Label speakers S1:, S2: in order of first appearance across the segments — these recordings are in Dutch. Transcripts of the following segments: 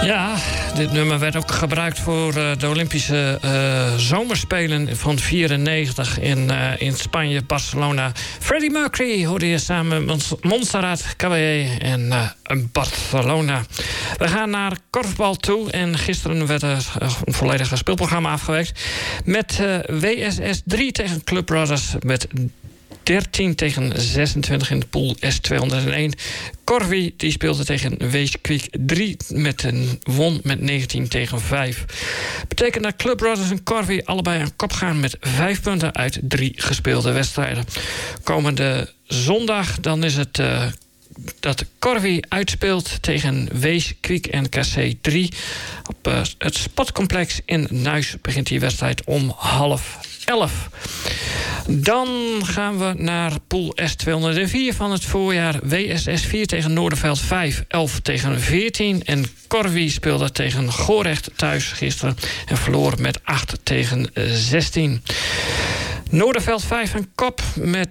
S1: Ja, dit nummer werd ook gebruikt voor de Olympische zomerspelen van 94 in Spanje, Barcelona. Freddie Mercury hoorde je samen met Montserrat Caballé en Barcelona. We gaan naar korfbal toe en gisteren werd een volledige speelprogramma afgewerkt met WSS 3 tegen Club Brothers met 13 tegen 26 in de pool S201. Corvi die speelde tegen Weeskwijk 3 won met 19 tegen 5. Betekent dat Club Brothers en Corvi allebei aan kop gaan met 5 punten uit 3 gespeelde wedstrijden. Komende zondag dan is het dat Corvi uitspeelt tegen Weeskwijk en KC 3. Op het sportcomplex in Nuis begint die wedstrijd om 10:30. Dan gaan we naar pool S204 van het voorjaar. WSS 4 tegen Noorderveld 5, 11 tegen 14. En Corvi speelde tegen Gorecht thuis gisteren en verloor met 8 tegen 16. Noorderveld 5 aan kop met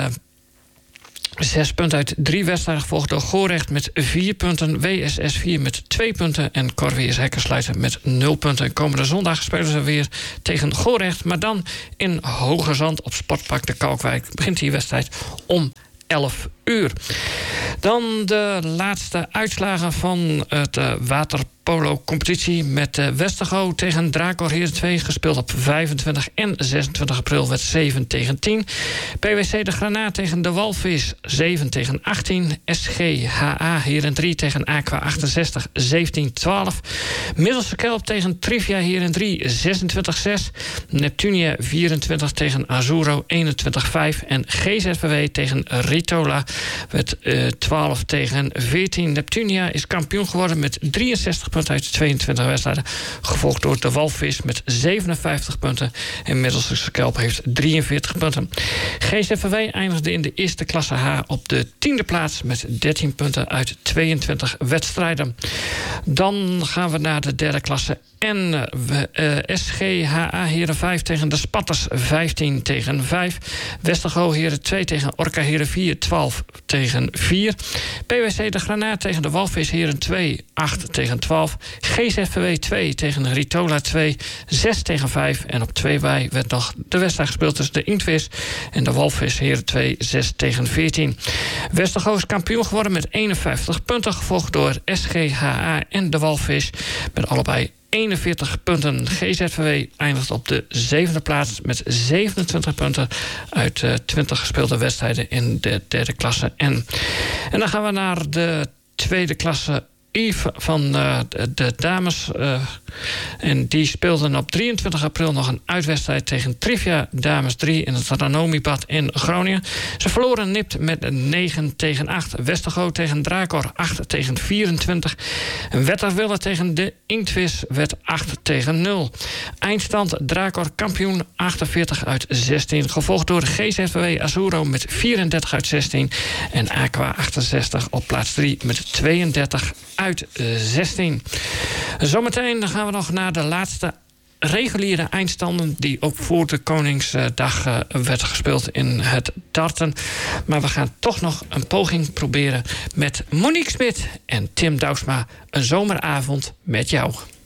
S1: 6 punten uit 3 wedstrijden, gevolgd door Gorecht met 4 punten. WSS 4 met 2 punten. En Corvi is hekkensluiter met 0 punten. Komende zondag spelen ze weer tegen Gorecht. Maar dan in Hoogezand op Sportpark de Kalkwijk begint die wedstrijd om 11 uur. Dan de laatste uitslagen van het waterpolo-competitie met Westergo tegen Drakor Heren 2, gespeeld op 25 en 26 april, werd 7 tegen 10. PwC de Granaat tegen de Walvis 7 tegen 18. SGHA Heren 3 tegen Aqua 68 17-12. Middelste Kelp tegen Trivia Heren 3 26-6. Neptunia 24 tegen Azuro 21-5. En GZVW tegen Ritola werd 12 tegen 14. Neptunia is kampioen geworden met 63 punten uit 22 wedstrijden. Gevolgd door de Walvis met 57 punten. En Middelste Kelp heeft 43 punten. GZVW eindigde in de eerste klasse H op de 10e plaats met 13 punten uit 22 wedstrijden. Dan gaan we naar de derde klasse en SGHA Heren 5 tegen de Spatters 15 tegen 5. Westergo Heren 2 tegen Orca Heren 4 12 tegen 4. PwC de Granaat tegen de Walvis Heren 2 8 tegen 12. GZVW 2 tegen Ritola 2 6 tegen 5. En op 2 bij werd nog de wedstrijd gespeeld tussen de Inktvis en de Walvis Heren 2 6 tegen 14. Westergo is kampioen geworden met 51 punten, gevolgd door SGHA en de Walvis met allebei 41 punten. GZVW eindigt op de 7e plaats met 27 punten uit 20 gespeelde wedstrijden in de derde klasse N. En dan gaan we naar de tweede klasse I van de dames. En die speelden op 23 april nog een uitwedstrijd tegen Trivia Dames 3 in het Ranomi-bad in Groningen. Ze verloren nipt met 9 tegen 8. Westergo tegen Drakor 8 tegen 24. En Wetterwille tegen de Inktvis werd 8 tegen 0. Eindstand Drakor kampioen 48 uit 16. Gevolgd door GZVW Azuro met 34 uit 16. En Aqua 68 op plaats 3 met 32 uit 16. Zometeen gaan we nog naar de laatste reguliere eindstanden die ook voor de Koningsdag werd gespeeld in het darten. Maar we gaan toch nog een poging proberen met Monique Smit en Tim Douwsma. Een zomeravond met jou.